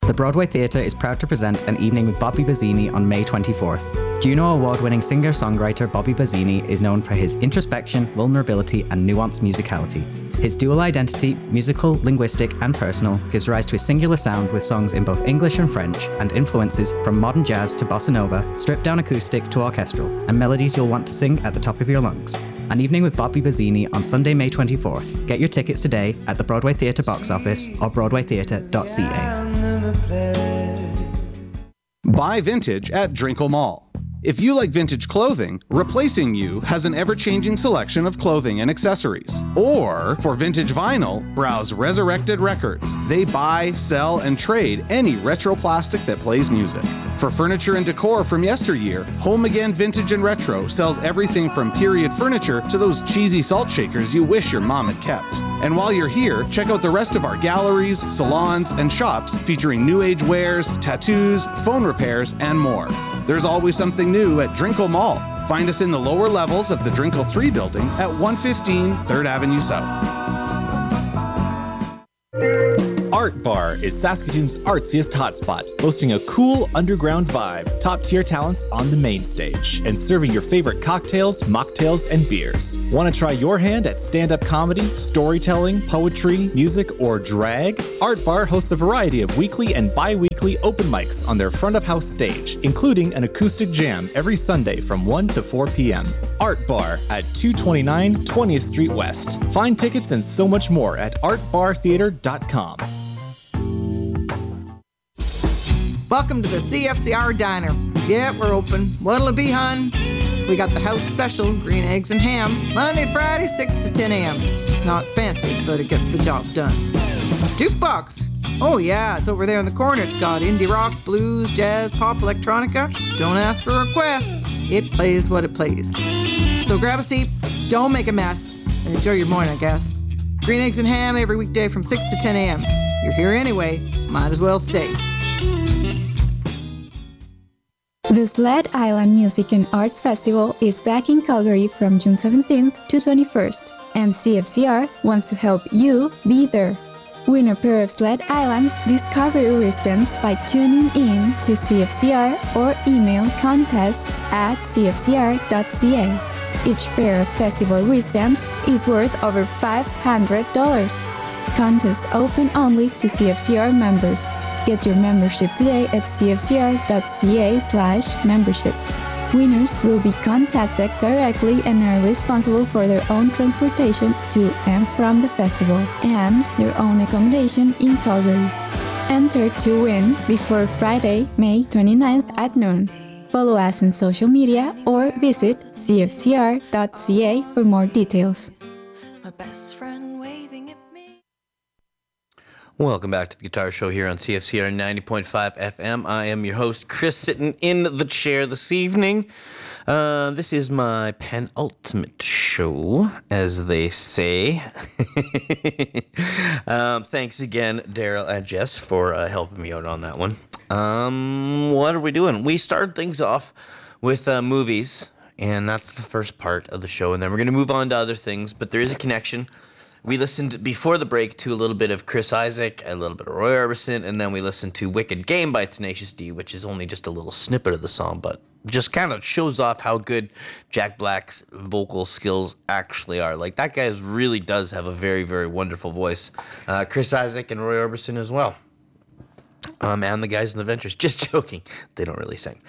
The Broadway Theatre is proud to present An Evening with Bobby Bazzini on May 24th. Juno Award-winning singer-songwriter Bobby Bazzini is known for his introspection, vulnerability, and nuanced musicality. His dual identity, musical, linguistic, and personal, gives rise to a singular sound with songs in both English and French, and influences from modern jazz to bossa nova, stripped-down acoustic to orchestral, and melodies you'll want to sing at the top of your lungs. An Evening with Bobby Bazzini on Sunday, May 24th. Get your tickets today at the Broadway Theatre box office or broadwaytheatre.ca. Buy vintage at Drinkle Mall. If you like vintage clothing, Replacing You has an ever-changing selection of clothing and accessories. Or, for vintage vinyl, browse Resurrected Records. They buy, sell, and trade any retro plastic that plays music. For furniture and decor from yesteryear, Home Again Vintage and Retro sells everything from period furniture to those cheesy salt shakers you wish your mom had kept. And while you're here, check out the rest of our galleries, salons, and shops featuring new age wares, tattoos, phone repairs, and more. There's always something new at Drinkle Mall. Find us in the lower levels of the Drinkle 3 building at 115 3rd Avenue South. Art Bar is Saskatoon's artsiest hotspot, boasting a cool underground vibe, top-tier talents on the main stage, and serving your favorite cocktails, mocktails, and beers. Want to try your hand at stand-up comedy, storytelling, poetry, music, or drag? Art Bar hosts a variety of weekly and bi-weekly open mics on their front-of-house stage, including an acoustic jam every Sunday from 1 to 4 p.m. Art Bar at 229 20th Street West. Find tickets and so much more at artbartheater.com. Welcome to the CFCR Diner. Yeah, we're open. What'll it be, hun? We got the house special, green eggs and ham, Monday to Friday, 6 to 10 a.m. It's not fancy, but it gets the job done. Jukebox. Oh yeah, it's over there in the corner. It's got indie rock, blues, jazz, pop, electronica. Don't ask for requests. It plays what it plays. So grab a seat, don't make a mess, and enjoy your morning, I guess. Green eggs and ham every weekday from 6 to 10 a.m. You're here anyway, might as well stay. The Sled Island Music and Arts Festival is back in Calgary from June 17th to 21st, and CFCR wants to help you be there. Win a pair of Sled Island's Discovery wristbands by tuning in to CFCR or email contests@cfcr.ca. Each pair of festival wristbands is worth over $500. Contest open only to CFCR members. Get your membership today at cfcr.ca/membership. Winners will be contacted directly and are responsible for their own transportation to and from the festival and their own accommodation in Calgary. Enter to win before Friday, May 29th at noon. Follow us on social media or visit cfcr.ca for more details. My best friend waving at me. Welcome back to the Guitar Show here on CFCR 90.5 FM. I am your host, Chris, sitting in the chair this evening. This is my penultimate show, as they say. Thanks again, Daryl and Jess, for helping me out on that one. What are we doing? We started things off with movies, and that's the first part of the show, and then we're going to move on to other things, but there is a connection. We listened before the break to a little bit of Chris Isaak, a little bit of Roy Orbison, and then we listened to Wicked Game by Tenacious D, which is only just a little snippet of the song, but just kind of shows off how good Jack Black's vocal skills actually are. Like, that guy really does have a very, very wonderful voice. Chris Isaak and Roy Orbison as well. And the guys in the Ventures. Just joking. They don't really sing.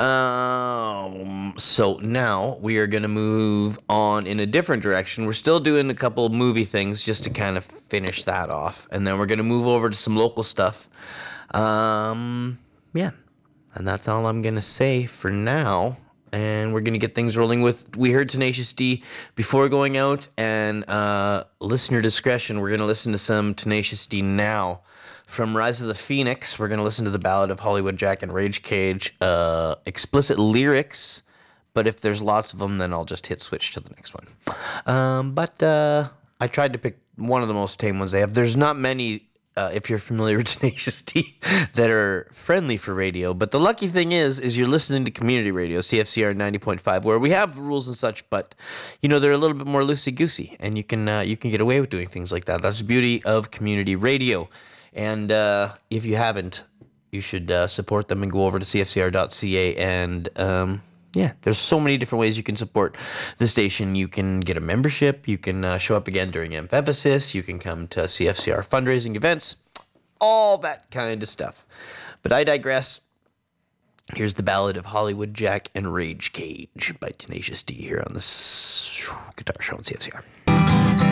So now we are going to move on in a different direction. We're still doing a couple of movie things just to kind of finish that off. And then we're going to move over to some local stuff. Yeah. And that's all I'm going to say for now. And we're going to get things rolling with, we heard Tenacious D before going out. And listener discretion, we're going to listen to some Tenacious D now. From Rise of the Phoenix, we're going to listen to the Ballad of Hollywood Jack and Rage Cage. Explicit lyrics, but if there's lots of them, then I'll just hit switch to the next one. But I tried to pick one of the most tame ones they have. There's not many, if you're familiar with Tenacious D, that are friendly for radio. But the lucky thing is you're listening to community radio, CFCR 90.5, where we have rules and such, but you know they're a little bit more loosey-goosey, and you can get away with doing things like that. That's the beauty of community radio. And if you haven't you should support them and go over to cfcr.ca. And yeah, there's so many different ways you can support the station. You can get a membership. You can show up again during Emphasis. You can come to CFCR fundraising events. All that kind of stuff. But I digress. Here's the Ballad of Hollywood Jack and Rage Cage by Tenacious D here on this Guitar Show on CFCR.